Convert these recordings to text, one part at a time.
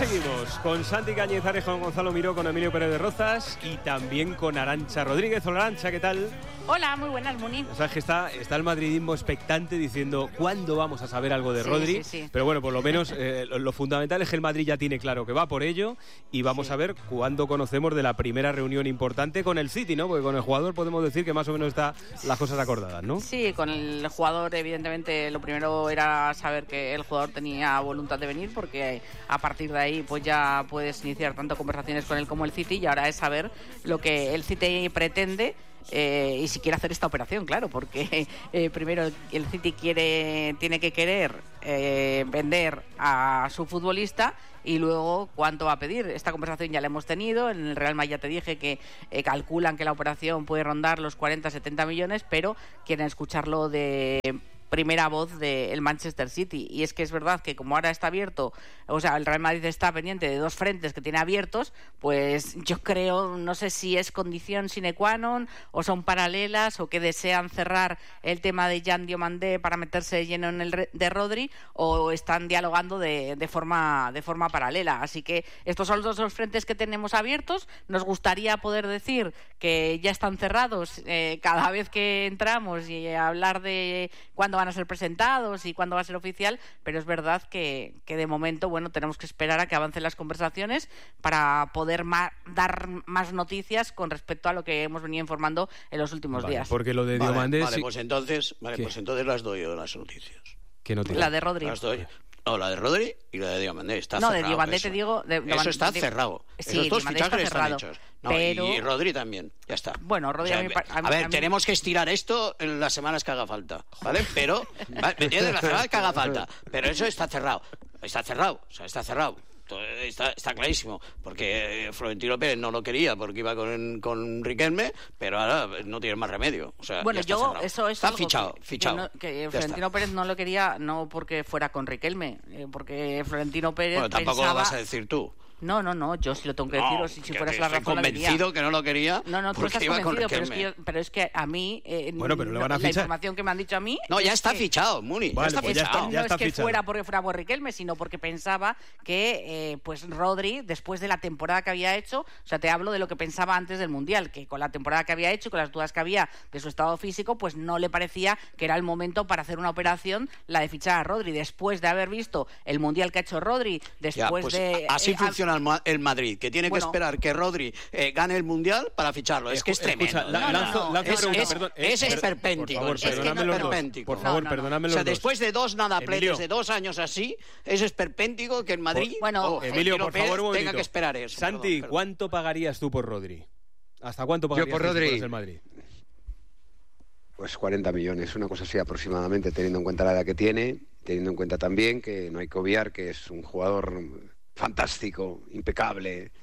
seguimos con Santi Cañizares, con Gonzalo Miró, con Emilio Pérez de Rozas y también con Arantxa Rodríguez. Hola, Arantxa, ¿qué tal? Hola, muy buenas, Muni. O sea, que está el madridismo expectante diciendo ¿cuándo vamos a saber algo de Rodri? Sí. Pero bueno, por lo menos lo fundamental es que el Madrid ya tiene claro que va por ello y vamos a ver cuándo conocemos de la primera reunión importante con el City, ¿no? Porque con el jugador podemos decir que más o menos está las cosas acordadas, ¿no? Sí, con el jugador evidentemente lo primero era saber que el jugador tenía voluntad de venir, porque a partir de ahí pues ya puedes iniciar tanto conversaciones con él como el City, y ahora es saber lo que el City pretende. Y si quiere hacer esta operación, claro, porque primero el City tiene que querer vender a su futbolista, y luego cuánto va a pedir. Esta conversación ya la hemos tenido. En el Real Madrid ya te dije que calculan que la operación puede rondar los 40-70 millones, pero quieren escucharlo de primera voz del Manchester City. Y es que es verdad que como ahora está abierto, o sea, el Real Madrid está pendiente de dos frentes que tiene abiertos, pues yo creo, no sé si es condición sine qua non o son paralelas, o que desean cerrar el tema de Jan Diomandé para meterse de lleno en el de Rodri, o están dialogando de forma paralela. Así que estos son los dos frentes que tenemos abiertos. Nos gustaría poder decir que ya están cerrados cada vez que entramos y hablar de cuándo van a ser presentados y cuándo va a ser oficial, pero es verdad que de momento, bueno, tenemos que esperar a que avancen las conversaciones para poder dar más noticias con respecto a lo que hemos venido informando en los últimos días. Porque lo de Diomandé... Pues entonces las doy yo las noticias. ¿Qué noticias? La de Rodri. Las doy. No, la de Rodri y la de Diomandé. Está cerrado. No, de Diomandé te digo... Eso está cerrado. Sí, esos dos Diomandé fichajes está cerrado, están hechos. No, pero... Y Rodri también, ya está. Bueno, Rodri a ver, tenemos que estirar esto en las semanas que haga falta, ¿vale? Pero, ¿me entiendes? Las semanas que haga falta. Pero eso está cerrado. Está cerrado, o sea, está cerrado. Está clarísimo, porque Florentino Pérez no lo quería porque iba con Riquelme, pero ahora no tiene más remedio. O sea, bueno, eso es está fichado. Que Florentino Pérez no lo quería, no porque fuera con Riquelme, porque Florentino Pérez bueno, tampoco pensaba... lo vas a decir tú. No, yo sí lo tengo que decir, o si fueras la razón convencido que no lo quería. No, tú estás convencido, pero es que a mí bueno, pero le van a la información que me han dicho a mí... No, ya está fichado, Muni. Vale, ya está fichado. No es que fuera porque fuera por Riquelme, sino porque pensaba que pues Rodri, después de la temporada que había hecho, o sea, te hablo de lo que pensaba antes del Mundial, que con la temporada que había hecho, con las dudas que había de su estado físico, pues no le parecía que era el momento para hacer una operación, la de fichar a Rodri. Después de haber visto el Mundial que ha hecho Rodri, después de... Así funciona el Madrid, que tiene que esperar que Rodri gane el Mundial para ficharlo. Es que es tremendo. Es esperpéntico. Por favor, perdóname los dos. O sea, después de dos nadapletes de 2 años así, es esperpéntico que el Madrid, Emilio, por favor, un tenga que esperar eso. Santi, ¿cuánto pagarías tú por Rodri? ¿Hasta cuánto pagarías por Rodri? el Madrid? Pues 40 millones, una cosa así aproximadamente, teniendo en cuenta la edad que tiene, teniendo en cuenta también que no hay que obviar que es un jugador fantástico, impecable,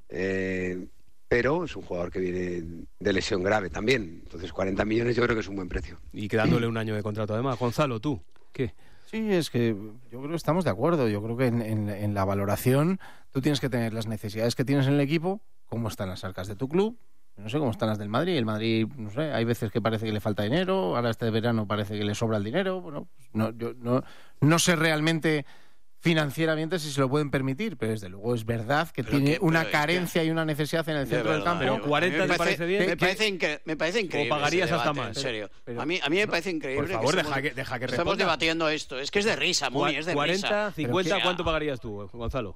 pero es un jugador que viene de lesión grave también. Entonces 40 millones yo creo que es un buen precio. Y quedándole un año de contrato además. Gonzalo, ¿tú qué? Sí, es que yo creo que estamos de acuerdo. Yo creo que en la valoración tú tienes que tener las necesidades que tienes en el equipo, cómo están las arcas de tu club. No sé cómo están las del Madrid. El Madrid, no sé, hay veces que parece que le falta dinero, ahora este verano parece que le sobra el dinero. Bueno, pues yo no sé realmente financieramente si se lo pueden permitir, pero desde luego es verdad que tiene una carencia y una necesidad en el centro del campo. Pero 40 te parece bien. Me parece increíble. ¿O pagarías hasta más? En serio. A mí me parece increíble. Por favor, deja que responda. responda. Estamos debatiendo esto. Es que es de risa, Muni, es de 40, risa. 50, ¿cuánto pagarías tú, Gonzalo?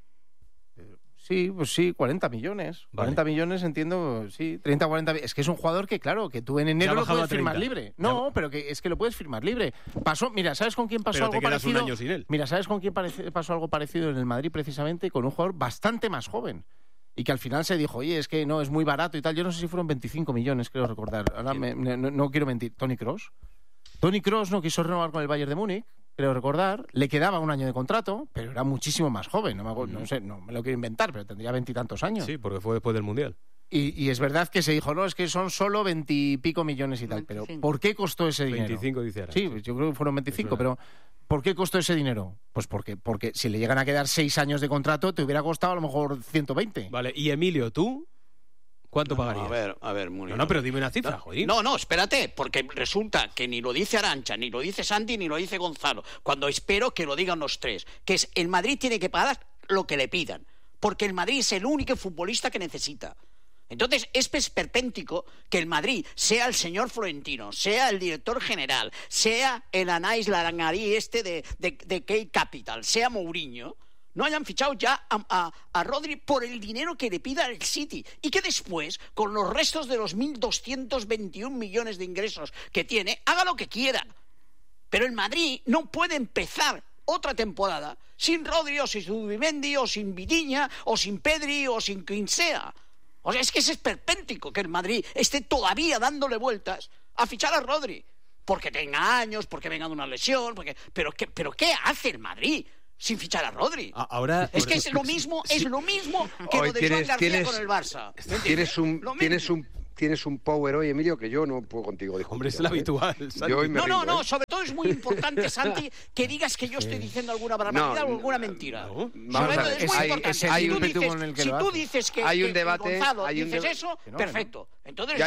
Sí, pues sí, 40 millones. Vale. 40 millones entiendo, sí, 30, 40. Es que es un jugador que, claro, que tú en enero lo puedes firmar libre. No, pero que es que lo puedes firmar libre. Mira, ¿sabes con quién pasó pero algo parecido? Un año sin él. Mira, ¿sabes con quién pasó algo parecido en el Madrid precisamente? Con un jugador bastante más joven. Y que al final se dijo, oye, es que no, es muy barato y tal. Yo no sé si fueron 25 millones, creo recordar. Ahora no quiero mentir. Toni Kroos. Toni Kroos no quiso renovar con el Bayern de Múnich, creo recordar, le quedaba un año de contrato, pero era muchísimo más joven, no sé, no me lo quiero inventar, pero tendría 20 y tantos años. Sí, porque fue después del Mundial. Y es verdad que se dijo, no, es que son solo 20 y pico millones y tal, 25. Pero ¿por qué costó ese dinero? 25 dice ahora. Sí, yo creo que fueron 25, pero ¿por qué costó ese dinero? Pues porque si le llegan a quedar 6 años de contrato, te hubiera costado a lo mejor 120. Vale, y Emilio, ¿tú? ¿Cuánto pagarías? A ver, Muni. No, pero dime una cifra, joder. No, espérate, porque resulta que ni lo dice Arantxa, ni lo dice Santi, ni lo dice Gonzalo, cuando espero que lo digan los tres, que es el Madrid tiene que pagar lo que le pidan, porque el Madrid es el único futbolista que necesita. Entonces, es esperpéntico que el Madrid, sea el señor Florentino, sea el director general, sea el Anais Larangarí de K-Capital, sea Mourinho, no hayan fichado ya a Rodri por el dinero que le pida el City, y que después, con los restos de los 1.221 millones de ingresos que tiene, haga lo que quiera. Pero el Madrid no puede empezar otra temporada sin Rodri, o sin Zubimendi, o sin Vitinha, o sin Pedri, o sin quien sea. O sea, es que es esperpéntico que el Madrid esté todavía dándole vueltas a fichar a Rodri. Porque tenga años, porque venga de una lesión, pero ¿qué hace el Madrid sin fichar a Rodri? Ahora, es que es lo mismo que Hoy lo de Joan García con el Barça. Tienes un power hoy, Emilio, que yo no puedo contigo discutir. hombre, es el habitual. Santi. No, sobre todo es muy importante, Santi, que digas que yo estoy diciendo alguna barbaridad o alguna mentira. No. Sobre todo es muy importante. Si tú dices que hay un debate, Gonzalo dices eso, perfecto. Entonces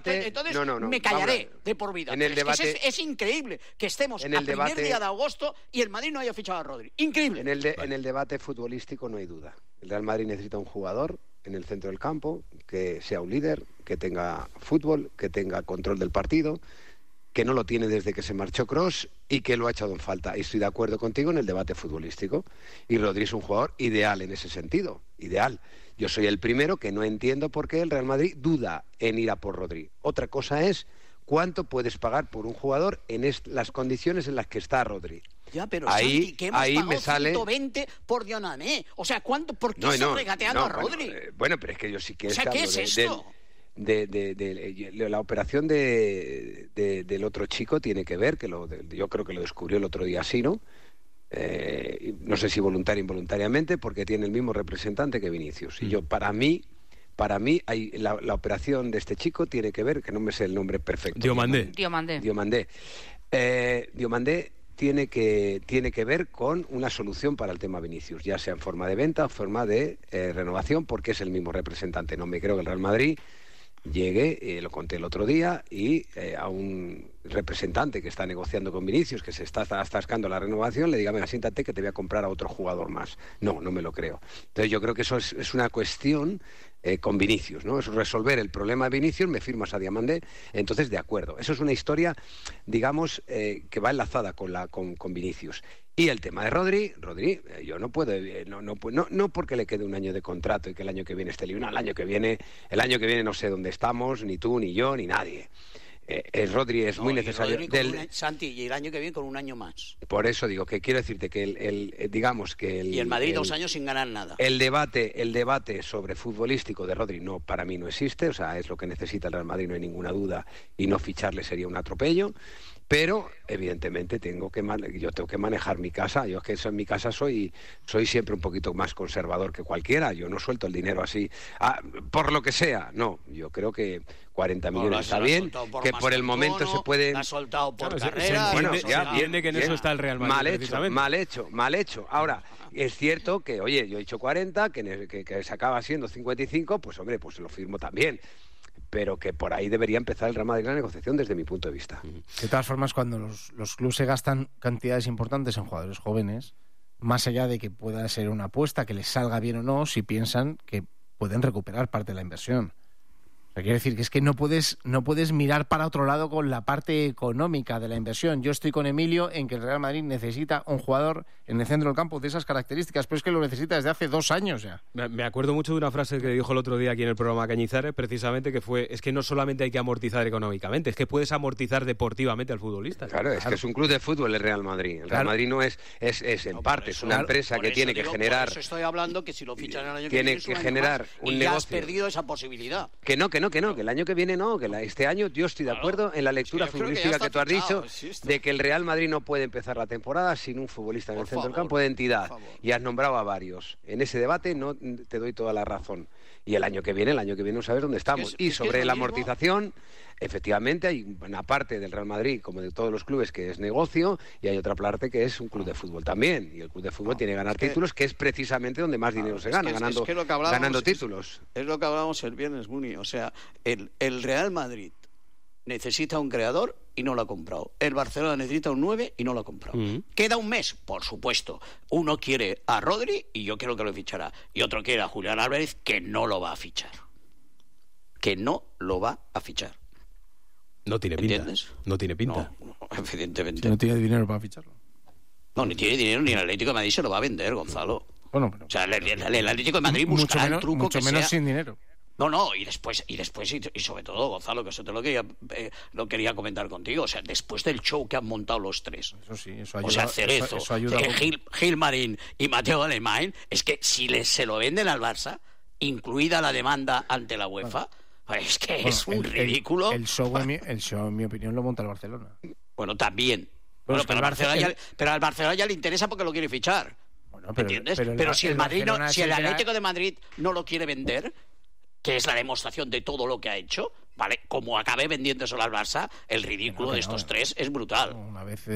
me callaré de por vida. Es increíble que estemos a primer día de agosto y el Madrid no haya fichado a Rodri. Increíble. En el debate futbolístico no hay duda. El Real Madrid necesita un jugador en el centro del campo que sea un líder, que tenga fútbol, que tenga control del partido, que no lo tiene desde que se marchó Kroos y que lo ha echado en falta. Y estoy de acuerdo contigo en el debate futbolístico. Y Rodri es un jugador ideal en ese sentido, ideal. Yo soy el primero que no entiendo por qué el Real Madrid duda en ir a por Rodri. Otra cosa es cuánto puedes pagar por un jugador en las condiciones en las que está Rodri. Ya, pero Santi, que hemos pagado me sale 120 por Dionane. O sea, ¿por qué estás regateando a Rodri? Bueno, pero es que yo sí que... O sea, ¿qué es esto? De la operación del otro chico tiene que ver, yo creo que lo descubrió el otro día Sino, no sé si voluntaria o involuntariamente, porque tiene el mismo representante que Vinicius. Y para mí la operación de este chico tiene que ver, que no me sé el nombre perfecto. Diomandé. Diomandé tiene que ver con una solución para el tema Vinicius, ya sea en forma de venta o forma de renovación, porque es el mismo representante. No me creo que el Real Madrid llegue, lo conté el otro día, y a un representante que está negociando con Vinicius, que se está atascando la renovación, le diga, venga, siéntate que te voy a comprar a otro jugador más. No me lo creo. Entonces yo creo que eso es una cuestión con Vinicius, ¿no? Es resolver el problema de Vinicius, me firmas a Diomandé, entonces de acuerdo. Eso es una historia, digamos, que va enlazada con Vinicius. Y el tema de Rodri, yo no puedo, no porque le quede un año de contrato y que el año que viene esté libre. No, el año que viene no sé dónde estamos, ni tú, ni yo, ni nadie. Rodri es muy necesario. Santi, y el año que viene con un año más. Por eso digo que quiero decirte que y el Madrid 2 años sin ganar nada. El debate sobre futbolístico de Rodri para mí no existe, o sea, es lo que necesita el Real Madrid, no hay ninguna duda, y no ficharle sería un atropello. Pero, evidentemente, yo tengo que manejar mi casa. Yo es que en mi casa soy siempre un poquito más conservador que cualquiera. Yo no suelto el dinero así, por lo que sea. No, yo creo que 40 millones está bien, que por el momento se puede... La ha soltado por carrera. Se entiende que en eso está el Real Madrid. Mal hecho. Ahora, es cierto que, oye, yo he dicho 40, que se acaba siendo 55, pues hombre, pues lo firmo también. Pero que por ahí debería empezar el Real Madrid la negociación desde mi punto de vista. De todas formas, cuando los clubes se gastan cantidades importantes en jugadores jóvenes, más allá de que pueda ser una apuesta, que les salga bien o no, si piensan que pueden recuperar parte de la inversión. O sea, quiero decir que es que no puedes mirar para otro lado con la parte económica de la inversión. Yo estoy con Emilio en que el Real Madrid necesita un jugador en el centro del campo de esas características, pero es que lo necesita desde hace 2 años ya. Me acuerdo mucho de una frase que dijo el otro día aquí en el programa Cañizares, precisamente, que fue, es que no solamente hay que amortizar económicamente, es que puedes amortizar deportivamente al futbolista. Claro, es que es un club de fútbol el Real Madrid. El Real Madrid no es en parte, es una empresa que tiene que generar... Por eso estoy hablando que si lo fichan el año que viene... Tiene que generar un negocio. Y has perdido esa posibilidad. Que el año que viene no, este año yo estoy de acuerdo en la lectura futbolística que tú has dicho, de que el Real Madrid no puede empezar la temporada sin un futbolista en el centro del campo de entidad. Y has nombrado a varios. En ese debate no te doy toda la razón. Y el año que viene no sabes dónde estamos. Y sobre la amortización, efectivamente hay una parte del Real Madrid, como de todos los clubes, que es negocio, y hay otra parte que es un club de fútbol también. Y el club de fútbol tiene que ganar títulos, que es precisamente donde más dinero se gana, ganando títulos. Es lo que hablábamos el viernes, Muni. O sea, el Real Madrid necesita un creador y no lo ha comprado. El Barcelona necesita un 9 y no lo ha comprado. ¿Queda un mes? Por supuesto. Uno quiere a Rodri y yo creo que lo fichará. Y otro quiere a Julián Álvarez, que no lo va a fichar. Que no lo va a fichar. No tiene pinta. ¿Entiendes? No tiene pinta. No, evidentemente. Si no tiene dinero para ficharlo. No, ni tiene dinero ni el Atlético de Madrid se lo va a vender, Gonzalo. Bueno, pero... O sea, el Atlético de Madrid buscará el truco mucho que menos sea. sin dinero. No, y después y sobre todo, Gonzalo, que eso te lo quería comentar contigo. O sea, después del show que han montado los tres. Eso sí, eso ayuda. O sea, Cerezo, eso ayuda Gil Marín y Mateo Alemán, es que si se lo venden al Barça, incluida la demanda ante la UEFA, es que es un ridículo. El show, en mi opinión, lo monta el Barcelona. Bueno, también. Bueno, Pero al Barcelona ya le interesa porque lo quiere fichar. Bueno, ¿Me entiendes? Pero si el Atlético de Madrid no lo quiere vender, que es la demostración de todo lo que ha hecho, ¿vale? Como acabe vendiéndoselo al Barça, el ridículo de estos tres es brutal. Una vez